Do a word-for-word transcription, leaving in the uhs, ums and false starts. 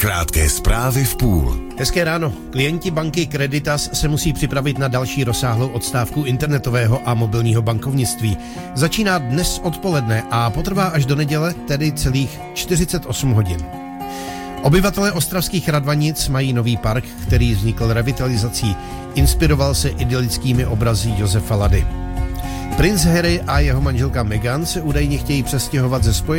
Krátké zprávy v půl. Hezké ráno. Klienti banky Creditas se musí připravit na další rozsáhlou odstávku internetového a mobilního bankovnictví. Začíná dnes odpoledne a potrvá až do neděle, tedy celých čtyřicet osm hodin. Obyvatelé ostravských Radvanic mají nový park, který vznikl revitalizací. Inspiroval se idylickými obrazy Josefa Lady. Princ Harry a jeho manželka Meghan se údajně chtějí přestěhovat ze Spojených